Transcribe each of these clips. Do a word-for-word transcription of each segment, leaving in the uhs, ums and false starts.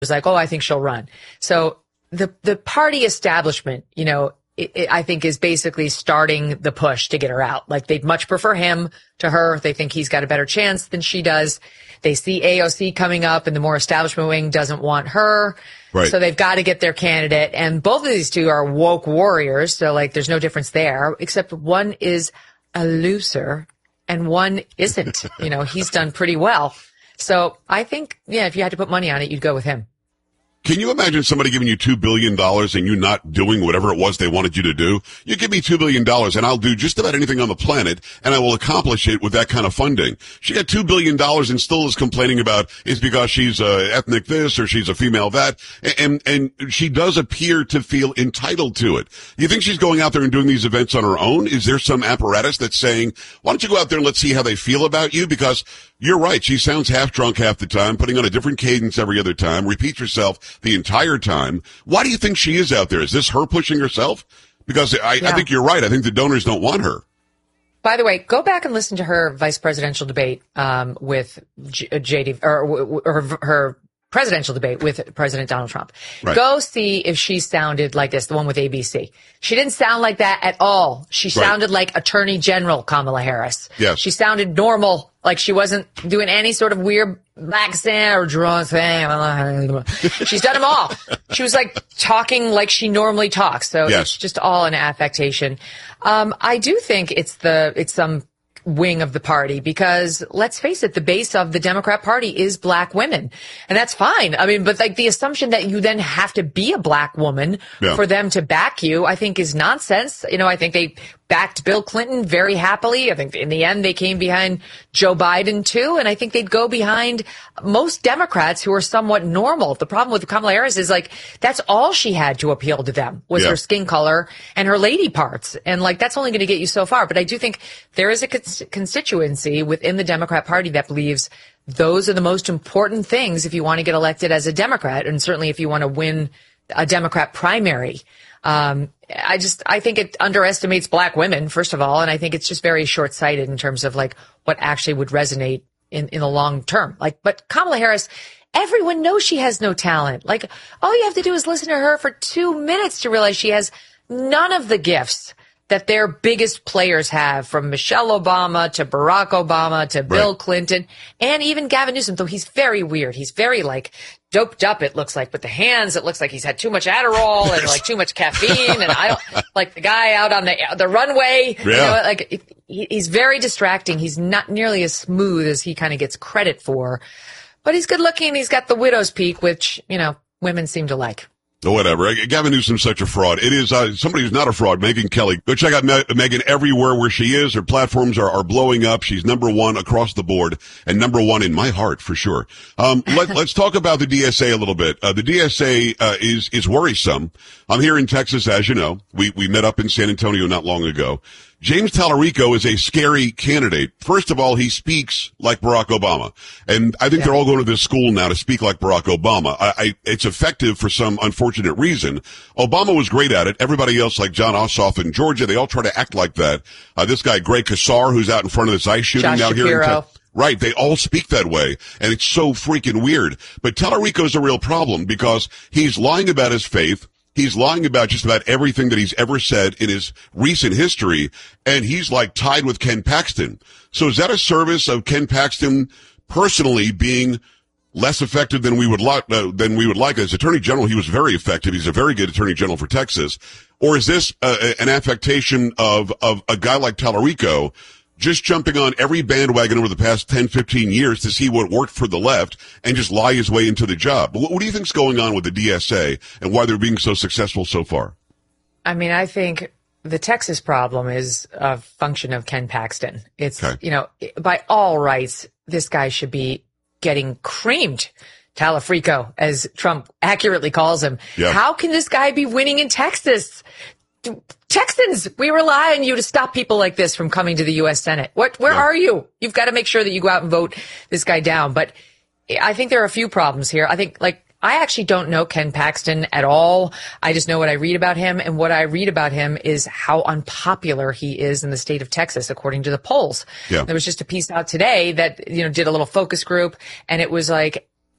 was like, oh, I think she'll run. So the the party establishment, you know, it, it, I think is basically starting the push to get her out. Like they'd much prefer him to her. They think he's got a better chance than she does. They see A O C coming up and the more establishment wing doesn't want her. Right. So they've got to get their candidate. And both of these two are woke warriors. So like there's no difference there, except one is a loser and one isn't. You know, he's done pretty well. So I think, yeah, if you had to put money on it, you'd go with him. Can you imagine somebody giving you two billion dollars and you not doing whatever it was they wanted you to do? You give me two billion dollars and I'll do just about anything on the planet and I will accomplish it with that kind of funding. She got two billion dollars and still is complaining about it's because she's uh, ethnic this or she's a female that. And, and she does appear to feel entitled to it. You think she's going out there and doing these events on her own? Is there some apparatus that's saying, why don't you go out there and let's see how they feel about you? Because you're right. She sounds half drunk half the time, putting on a different cadence every other time, repeats herself the entire time. Why do you think she is out there? Is this her pushing herself? Because I, yeah. I think you're right. I think the donors don't want her. By the way, go back and listen to her vice presidential debate um, with J- J.D. or, or her, her presidential debate with President Donald Trump. Right. Go see if she sounded like this, the one with A B C. She didn't sound like that at all. She right. sounded like Attorney General Kamala Harris. Yes. She sounded normal, like she wasn't doing any sort of weird accent or drunk thing. She's done them all. She was like talking like she normally talks. So yes. it's just all an affectation. Um, I do think it's the, it's some wing of the party because let's face it, the base of the Democrat Party is black women. And that's fine. I mean, but like the assumption that you then have to be a black woman yeah. for them to back you, I think is nonsense. You know, I think they backed Bill Clinton very happily. I think in the end they came behind Joe Biden too. And I think they'd go behind most Democrats who are somewhat normal. The problem with Kamala Harris is like, that's all she had to appeal to them was yeah. her skin color and her lady parts. And like, that's only going to get you so far. But I do think there is a cons- constituency within the Democrat Party that believes those are the most important things if you want to get elected as a Democrat. And certainly if you want to win a Democrat primary. Um, I just, I think it underestimates black women, first of all. And I think it's just very short-sighted in terms of like what actually would resonate in, in the long term. Like, but Kamala Harris, everyone knows she has no talent. Like, all you have to do is listen to her for two minutes to realize she has none of the gifts that their biggest players have, from Michelle Obama to Barack Obama to Bill right. Clinton and even Gavin Newsom, though he's very weird. He's very like doped up, it looks like, with the hands. It looks like he's had too much Adderall and like too much caffeine. And I don't like the guy out on the the runway. Yeah. You know, like he, he's very distracting. He's not nearly as smooth as he kind of gets credit for, but he's good looking. He's got the widow's peak, which, you know, women seem to like. Or whatever. Gavin Newsom's such a fraud. It is uh, somebody who's not a fraud, Megyn Kelly. Go check out Me- Megyn everywhere where she is. Her platforms are, are blowing up. She's number one across the board and number one in my heart for sure. Um, let, let's talk about the D S A a little bit. Uh, the D S A uh, is is worrisome. I'm here in Texas, as you know. We we met up in San Antonio not long ago. James Talarico is a scary candidate. First of all, he speaks like Barack Obama. And I think yeah. they're all going to this school now to speak like Barack Obama. I, I, it's effective for some unfortunate reason. Obama was great at it. Everybody else, like John Ossoff in Georgia, they all try to act like that. Uh, this guy, Greg Casar, who's out in front of this ice shooting Josh now Shapiro. here in Texas. Right. They all speak that way. And it's so freaking weird. But Talarico's a real problem because he's lying about his faith. He's lying about just about everything that he's ever said in his recent history, and he's like tied with Ken Paxton. So is that a service of Ken Paxton personally being less effective than we would like, uh, than we would like? As Attorney General, he was very effective. He's a very good Attorney General for Texas. Or is this uh, an affectation of, of a guy like Talarico just jumping on every bandwagon over the past ten, fifteen years to see what worked for the left and just lie his way into the job? What, what do you think's going on with the D S A and why they're being so successful so far? I mean, I think the Texas problem is a function of Ken Paxton. It's, okay. you know, by all rights, this guy should be getting creamed. Talarico, as Trump accurately calls him. Yeah. How can this guy be winning in Texas? Texans, we rely on you to stop people like this from coming to the U S Senate. What, where yeah. are you? You've got to make sure that you go out and vote this guy down. But I think there are a few problems here. I think, like, I actually don't know Ken Paxton at all. I just know what I read about him. And what I read about him is how unpopular he is in the state of Texas, according to the polls. Yeah. There was just a piece out today that, you know, did a little focus group, and it was like,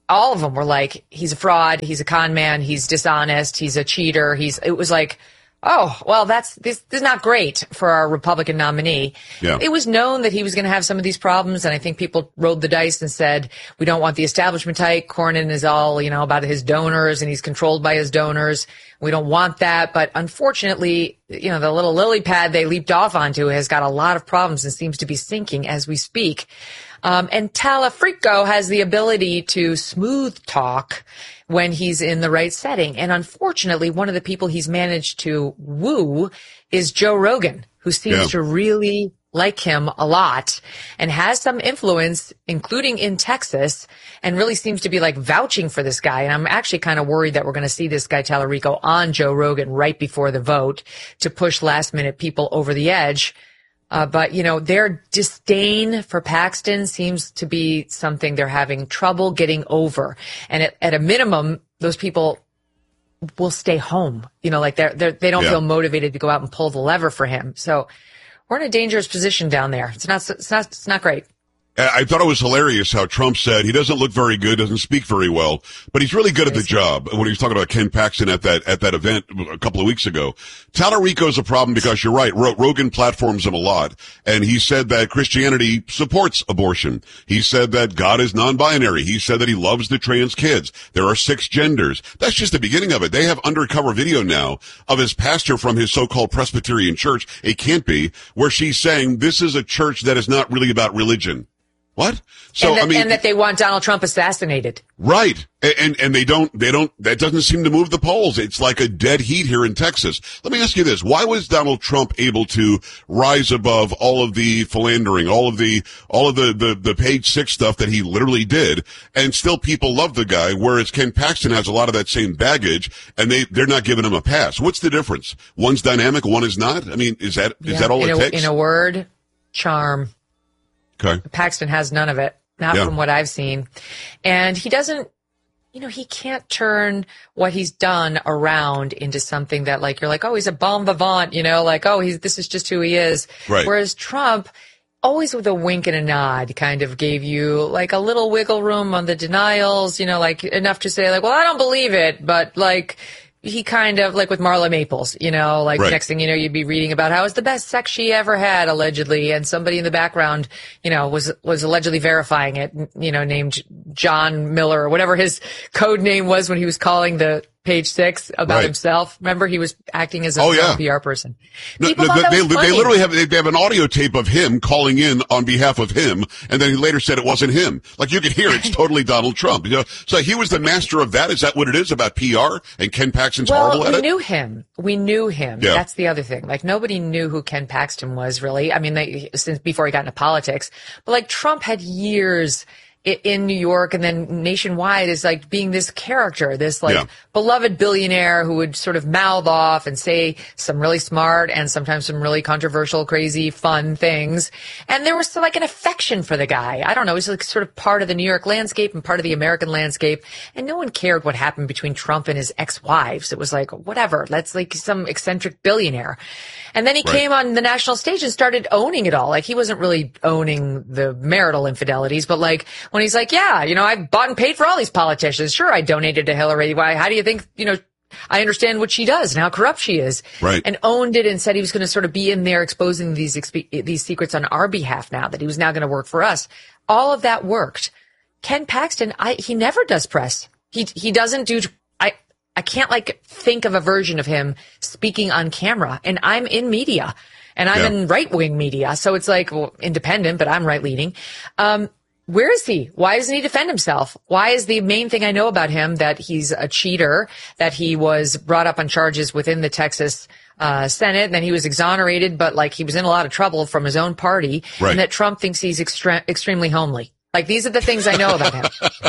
all of them were like, he's a fraud, he's a con man, he's dishonest, he's a cheater. He's, it was like, oh, well, that's, this, this is not great for our Republican nominee. Yeah. It was known that he was going to have some of these problems. And I think people rolled the dice and said, we don't want the establishment type. Cornyn is all, you know, about his donors and he's controlled by his donors. We don't want that. But unfortunately, you know, the little lily pad they leaped off onto has got a lot of problems and seems to be sinking as we speak. Um, and Talafrico has the ability to smooth talk when he's in the right setting. And unfortunately, one of the people he's managed to woo is Joe Rogan, who seems yeah. to really like him a lot and has some influence, including in Texas, and really seems to be like vouching for this guy. And I'm actually kind of worried that we're going to see this guy Talarico on Joe Rogan right before the vote to push last minute people over the edge. Uh, but, you know, their disdain for Paxton seems to be something they're having trouble getting over. And at, at a minimum, those people will stay home. You know, like they're, they're, they don't yeah. feel motivated to go out and pull the lever for him. So we're in a dangerous position down there. It's not, it's not, it's not great. I thought it was hilarious how Trump said he doesn't look very good, doesn't speak very well, but he's really good at the job. When he was talking about Ken Paxton at that, at that event a couple of weeks ago, Talarico's a problem because you're right. Rogan platforms him a lot. And he said that Christianity supports abortion. He said that God is non-binary. He said that he loves the trans kids. There are six genders. That's just the beginning of it. They have undercover video now of his pastor from his so-called Presbyterian church. It can't be, where she's saying this is a church that is not really about religion. What? So, and that, I mean, and that they want Donald Trump assassinated. Right. And, and, and they don't, they don't, that doesn't seem to move the polls. It's like a dead heat here in Texas. Let me ask you this. Why was Donald Trump able to rise above all of the philandering, all of the, all of the, the, the page six stuff that he literally did, and still people love the guy, whereas Ken Paxton has a lot of that same baggage and they, they're not giving him a pass. What's the difference? One's dynamic, one is not? I mean, is that, is yeah, that all in it a, takes? In a word, charm. Okay. Paxton has none of it, not yeah. from what I've seen. And he doesn't, you know, he can't turn what he's done around into something that like, you're like, oh, he's a bon vivant, you know, like, oh, he's, this is just who he is. Right. Whereas Trump, always with a wink and a nod, kind of gave you like a little wiggle room on the denials, you know, like enough to say like, well, I don't believe it, but like, he kind of, like with Marla Maples, you know, like right. next thing you know, you'd be reading about how it's the best sex she ever had, allegedly, and somebody in the background, you know, was was allegedly verifying it, you know, named John Miller or whatever his code name was when he was calling the Page Six about right. himself. Remember, he was acting as a oh, yeah. P R person. No, People no, thought that they, was they, funny. they literally have they have an audio tape of him calling in on behalf of him, and then he later said it wasn't him. Like you could hear it's totally Donald Trump. You know, so he was the master of that. Is that what it is about P R? And Ken Paxton's well, horrible at we it. We knew him. We knew him. Yeah. That's the other thing. Like nobody knew who Ken Paxton was really. I mean, they, since before he got into politics, but like Trump had years in New York and then nationwide is like being this character, this like yeah. beloved billionaire who would sort of mouth off and say some really smart and sometimes some really controversial, crazy, fun things. And there was still like an affection for the guy. I don't know. He's like sort of part of the New York landscape and part of the American landscape. And no one cared what happened between Trump and his ex-wives. It was like, whatever. That's like some eccentric billionaire. And then he right. came on the national stage and started owning it all. Like he wasn't really owning the marital infidelities, but like when he's like, yeah, you know, I bought and paid for all these politicians. Sure, I donated to Hillary. Why? How do you think, you know, I understand what she does and how corrupt she is. Right. And owned it and said he was going to sort of be in there exposing these, exp- these secrets on our behalf now, that he was now going to work for us. All of that worked. Ken Paxton, I, he never does press. He, he doesn't do, I, I can't like think of a version of him speaking on camera, and I'm in media and I'm yeah. in right wing media. So it's like, well, independent, but I'm right leaning. Um, Where is he? Why doesn't he defend himself? Why is the main thing I know about him that he's a cheater, that he was brought up on charges within the Texas uh Senate, and then he was exonerated, but like he was in a lot of trouble from his own party, right. and that Trump thinks he's extre- extremely homely. Like these are the things I know about him.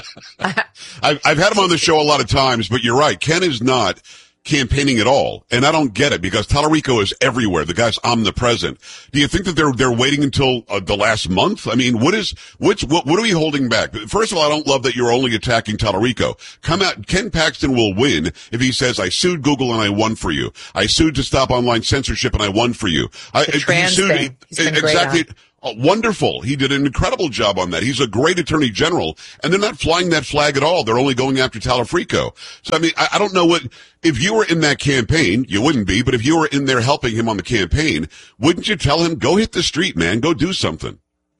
I've, I've had him on the show a lot of times, but you're right. Ken is not campaigning at all. And I don't get it because Talarico is everywhere. The guy's omnipresent. Do you think that they're, they're waiting until uh, the last month? I mean, what is, which, what, what are we holding back? First of all, I don't love that you're only attacking Talarico. Come out, Ken Paxton will win if he says, I sued Google and I won for you. I sued to stop online censorship and I won for you. I, the trans he sued, thing. He's been exactly. great on. Oh, wonderful. He did an incredible job on that. He's a great attorney general, and they're not flying that flag at all. They're only going after Talafrico. So, I mean, I, I don't know what, if you were in that campaign, you wouldn't be, but if you were in there helping him on the campaign, wouldn't you tell him, go hit the street, man, go do something?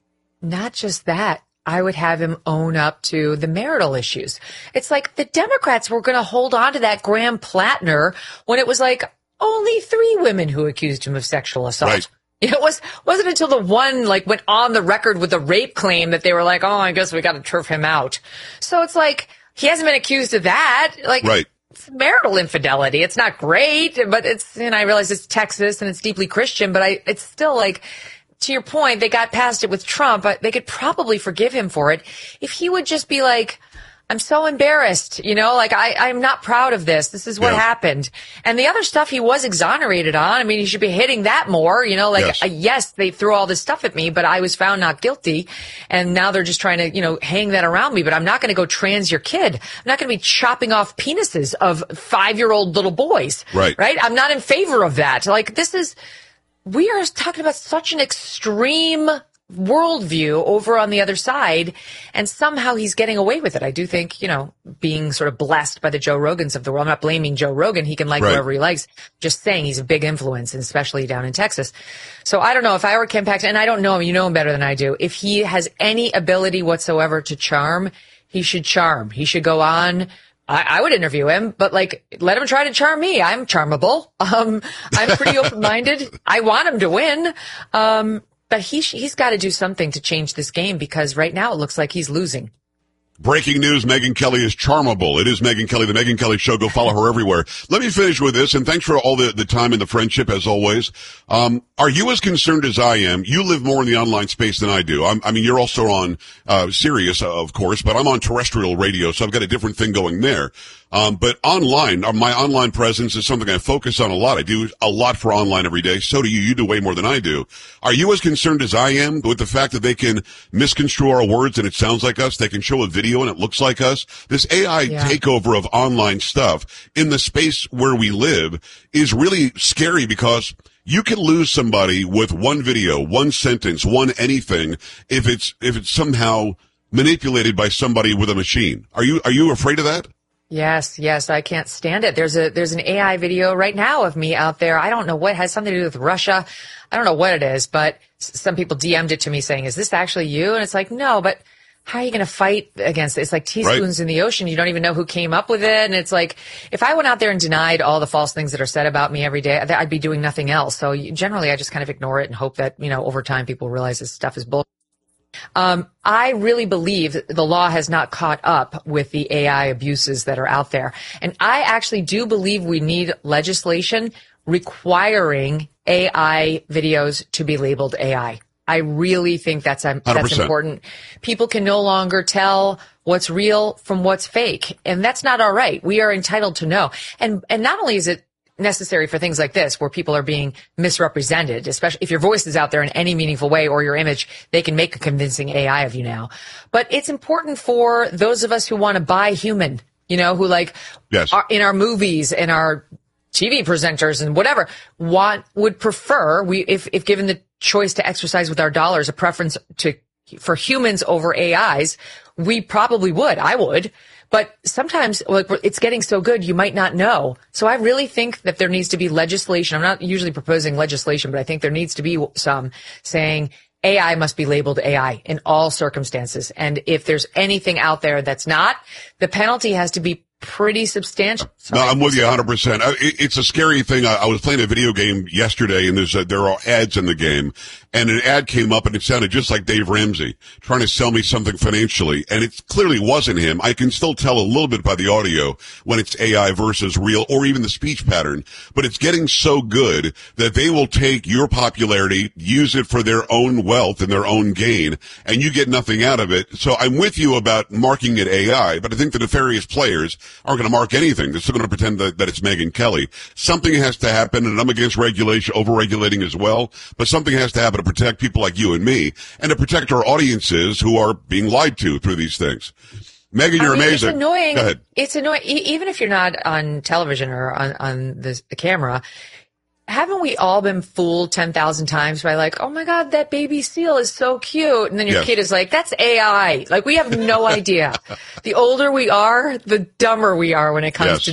Not just that. I would have him own up to the marital issues. It's like the Democrats were going to hold on to that Graham Plattner when it was like only three women who accused him of sexual assault. Right. It was, wasn't until the one like went on the record with a rape claim that they were like, oh, I guess we got to turf him out. So it's like, he hasn't been accused of that. Like, right. It's marital infidelity. It's not great, but it's, and I realize it's Texas and it's deeply Christian, but I, it's still like, to your point, they got past it with Trump, but they could probably forgive him for it if he would just be like, I'm so embarrassed, you know, like I, I'm not proud of this. This is what yeah. happened. And the other stuff he was exonerated on. I mean, he should be hitting that more, you know, like, yes. Uh, yes, they threw all this stuff at me, but I was found not guilty. And now they're just trying to, you know, hang that around me, but I'm not going to go trans your kid. I'm not going to be chopping off penises of five year old little boys. Right. Right. I'm not in favor of that. Like this is, we are talking about such an extreme worldview over on the other side, and somehow he's getting away with it. I do think, you know, being sort of blessed by the Joe Rogans of the world. I'm not blaming Joe Rogan. He can like right. whoever he likes. Just saying he's a big influence, and especially down in Texas. So I don't know if I were Ken Paxton, and I don't know him, you know him better than I do. If he has any ability whatsoever to charm, he should charm. He should go on. I, I would interview him, but like, let him try to charm me. I'm charmable. Um, I'm pretty open-minded. I want him to win. Um, but he, he's got to do something to change this game because right now it looks like he's losing. Breaking news, Megyn Kelly is charmable. It is Megyn Kelly, the Megyn Kelly Show. Go follow her everywhere. Let me finish with this, and thanks for all the, the time and the friendship, as always. Um, are you as concerned as I am? You live more in the online space than I do. I'm, I mean, you're also on uh Sirius, uh, of course, but I'm on terrestrial radio, so I've got a different thing going there. Um, but online, uh, my online presence is something I focus on a lot. I do a lot for online every day. So do you. You do way more than I do. Are you as concerned as I am with the fact that they can misconstrue our words and it sounds like us? They can show a video and it looks like us. This A I yeah. takeover of online stuff in the space where we live is really scary because you can lose somebody with one video, one sentence, one anything if it's, if it's somehow manipulated by somebody with a machine. Are you, are you afraid of that? Yes, yes, I can't stand it. There's a there's an A I video right now of me out there. I don't know what it has something to do with Russia. I don't know what it is, but some people D M'd it to me saying, "Is this actually you?" And it's like, no, but how are you going to fight against it? It's like teaspoons right. in the ocean. You don't even know who came up with it. And it's like, if I went out there and denied all the false things that are said about me every day, I'd be doing nothing else. So generally, I just kind of ignore it and hope that, you know, over time people realize this stuff is bull. Um, I really believe that the law has not caught up with the A I abuses that are out there. And I actually do believe we need legislation requiring A I videos to be labeled A I. I really think that's, um, that's important. People can no longer tell what's real from what's fake. And that's not all right. We are entitled to know. And, and not only is it necessary for things like this where people are being misrepresented, especially if your voice is out there in any meaningful way or your image, they can make a convincing A I of you now. But it's important for those of us who want to buy human, you know, who like yes. are in our movies and our T V presenters and whatever want, would prefer we, if, if given the choice to exercise with our dollars, a preference to, for humans over A Is, we probably would. I would. But sometimes like, it's getting so good, you might not know. So I really think that there needs to be legislation. I'm not usually proposing legislation, but I think there needs to be some saying A I must be labeled A I in all circumstances. And if there's anything out there that's not, the penalty has to be pretty substantial. No, I'm with you one hundred percent. It's a scary thing. I was playing a video game yesterday, and there's a, there are ads in the game, and an ad came up, and it sounded just like Dave Ramsey trying to sell me something financially, and it clearly wasn't him. I can still tell a little bit by the audio when it's A I versus real, or even the speech pattern, but it's getting so good that they will take your popularity, use it for their own wealth and their own gain, and you get nothing out of it. So I'm with you about marking it A I, but I think the nefarious players aren't going to mark anything. They're still going to pretend that, that it's Megyn Kelly. Something has to happen, and I'm against regulation, over-regulating as well, but something has to happen to protect people like you and me, and to protect our audiences who are being lied to through these things. Megyn, you're I mean, amazing. It's annoying. Go ahead. It's annoying. E- even if you're not on television or on, on the, the camera, haven't we all been fooled ten thousand times by like, oh my God, that baby seal is so cute. And then your yes. kid is like, that's A I. Like, we have no idea. The older we are, the dumber we are when it comes yes. to